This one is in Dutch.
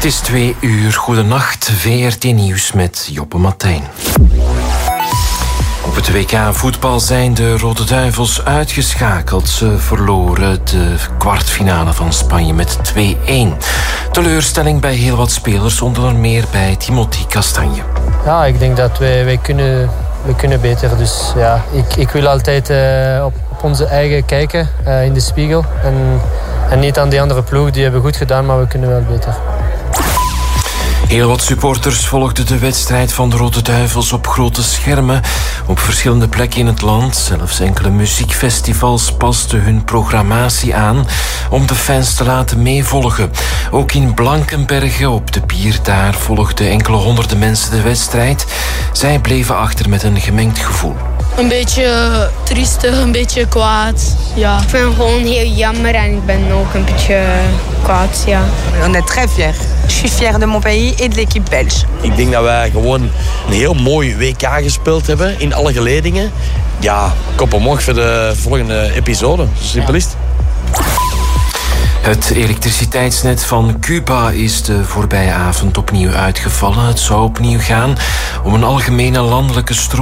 is 2:00. Goedenacht, VRT Nieuws met Joppe Martijn. Op het WK voetbal zijn de Rode Duivels uitgeschakeld. Ze verloren de kwartfinale van Spanje met 2-1. Teleurstelling bij heel wat spelers, onder meer bij Timothy Castagne. Ja, ik denk dat wij kunnen beter. Dus ja, ik wil altijd op onze eigen kijken in de spiegel. En niet aan die andere ploeg. Die hebben goed gedaan, maar we kunnen wel beter. Heel wat supporters volgden de wedstrijd van de Rode Duivels op grote schermen. Op verschillende plekken in het land. Zelfs enkele muziekfestivals pasten hun programmatie aan om de fans te laten meevolgen. Ook in Blankenberge op de pier, daar volgden enkele honderden mensen de wedstrijd. Zij bleven achter met een gemengd gevoel. Een beetje triestig, een beetje kwaad. Ja. Ik vind het gewoon heel jammer en ik ben ook een beetje kwaad, ja. On est très fiers. Je suis fier de mon pays et de l'équipe belge. Ik denk dat wij gewoon een heel mooi WK gespeeld hebben in alle geledingen. Ja, kop omhoog voor de volgende episode. Simpel is het. Het elektriciteitsnet van Cuba is de voorbije avond opnieuw uitgevallen. Het zou opnieuw gaan om een algemene landelijke stroom.